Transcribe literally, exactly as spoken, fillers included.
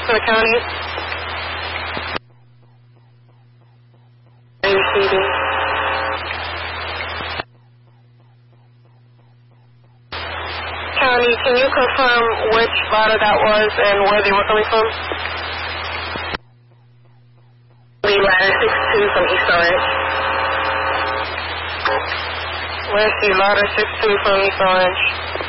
to the county. A C D. County, can you confirm which ladder that was and where they were coming from? The ladder six two from East Orange. Where's the ladder six two from East Orange?